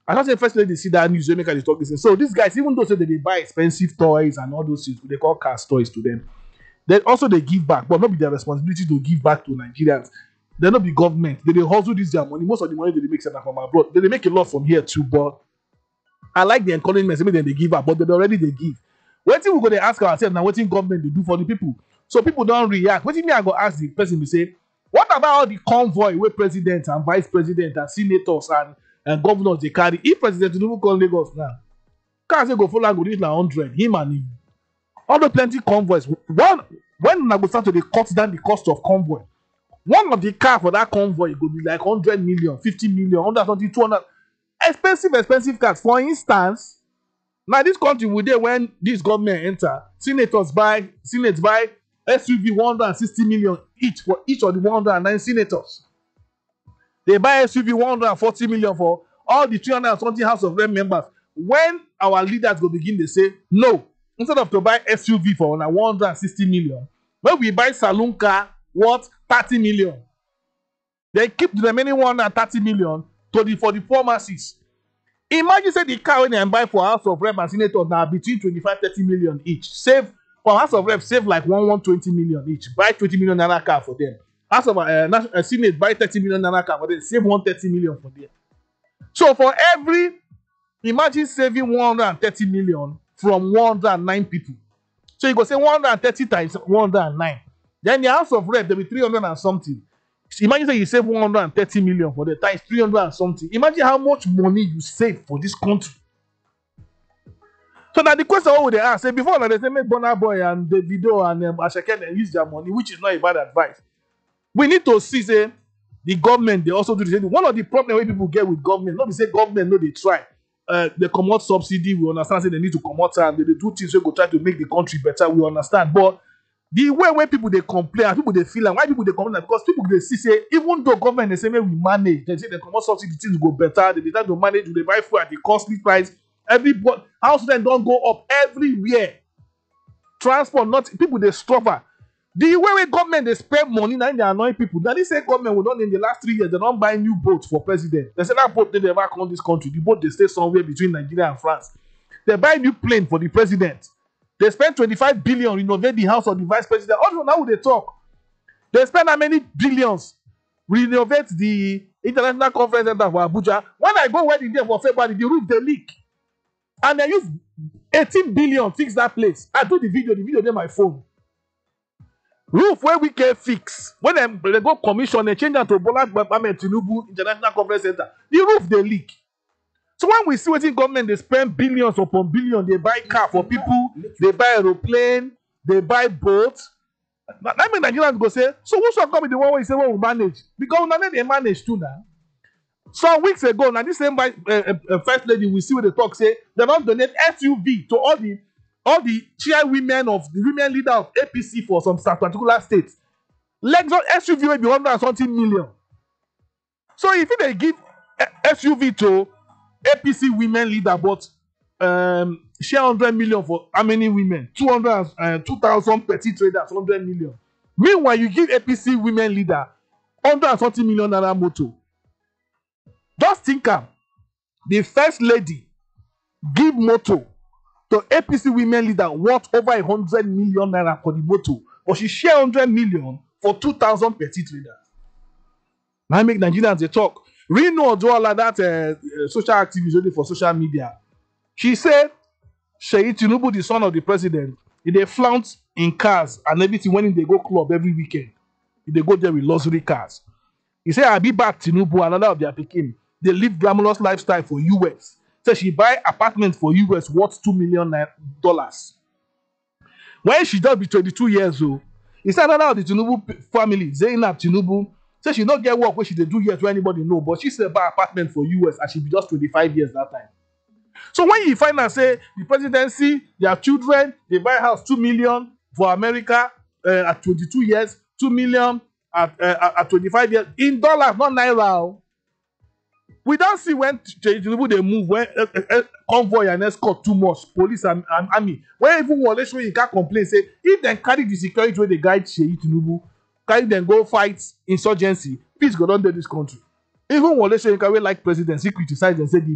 I don't say first lady see that news, they make her talk this. So these guys, even though say they buy expensive toys and all those things, they call cars toys to them. Then also they give back, but not be their responsibility to give back to Nigerians. They not be government. They hustle this their money. Most of the money they make from abroad. They make a lot from here too, but I like the encouragement. Maybe then they give up, but they give. What thing we go to ask ourselves now? What thing government they do for the people? So people don't react. What thing I go ask the person? We say, what about all the convoy where president and vice president and senators and governors they carry? If President Tinubu call Lagos now, can't say go follow go reach 100. Him and him. All the plenty convoys. When I go start to they cut down the cost of convoy, one of the car for that convoy go be like 100 million, 50 million, 120, 200. Expensive cars. For instance, now this country will there when this government enter, Senate buy SUV 160 million each for each of the 109 senators. They buy SUV 140 million for all the 320 House of Rep members. When our leaders go begin, they say no. Instead of to buy SUV for 160 million, when we buy saloon car worth 30 million, they keep the remaining 130 million for the poor masses. Imagine say the car when they buy for House of Rep and Senators now between 25-30 million each. Save for House of Rep, save like 120 million each. Buy 20 million naira car for them. House of Senate buy 30 million naira car for them. Save 130 million for them. So for every, imagine saving 130 million from 109 people. So you go say 130 times 109. Then the House of Rep, there will be 300 and something. Imagine say you save 130 million for the times 300 and something. Imagine how much money you save for this country. So now the question what would they ask? Say before they say make Burna Boy and Davido and Ashake use their money, which is not a bad advice. We need to see say the government they also do the same. One of the problems people get with government, not to say government no they try. They come out subsidy, we understand say they need to come out and they do things so go try to make the country better, we understand. But the way when people they complain, people they feel, and why people they complain, because people they see say even though government they say we manage, they say they come out subsidy things go better, they try to manage, they buy food at the costly price. Everybody house rent don't go up everywhere. Transport not people they struggle. The way government they spend money now they annoy people. Now they say government will not in the last 3 years they don't buy new boats for president. They say that boat they never come this country. The boat they stay somewhere between Nigeria and France. They buy new plane for the president. They spend 25 billion renovate the house of the vice president. Also now they talk. They spend how many billions renovate the international conference center for Abuja. When I go wedding there for February, the roof they leak. And they use 18 billion fix that place. I do the video on my phone. Roof where we can fix. When they go commission, they change that to Bola Ahmed Tinubu International Conference Center. The roof they leak. So when we see what in government they spend billions upon billions, they buy car for people, they buy aeroplane, they buy boats. That means Nigerians go say, so who shall come in the one way you say what we manage? Because now they manage too now. Some weeks ago, now this same first lady we see where they talk say they don't donate SUV to all the chairwomen of the women leader of APC for some particular states. Lexus SUV will be 100 and something million. So if they give SUV to APC women leader, but share 100 million for how many women? 2,000 petty traders, 100 million. Meanwhile, you give APC women leader 100 and something million naira motor. Just think the first lady give motor to APC women leader worth over 100 million naira for the motor, but she share 100 million for 2,000 petty traders. Now make Nigerians they talk. Rino Oduola, that social activist only for social media, she said, Sheyi Tinubu, the son of the president, they flaunt in cars and everything when they go club every weekend. They go there with luxury cars. He said, Abibat Tinubu, another of their pikin, they live glamorous lifestyle for US. So she buy apartment for US worth $2 million. When she just be 22 years old, he said another of the Tinubu family, Zainab Tinubu, so she not get work where she dey do here to anybody know, but she said buy apartment for US and she be just 25 years that time. So when you find out say the presidency, their children, they buy house 2 million for America at 22 years, 2 million at 25 years in dollars, not naira. We don't see when Tinubu they move, when convoy and escort too much, police and army. When even Wole Soyinka complain, say if they carry the security where they guide Sheyi Tinubu, carry them go fight insurgency, peace go down there this country. Even Wole Soyinka, we like presidency, criticize and say the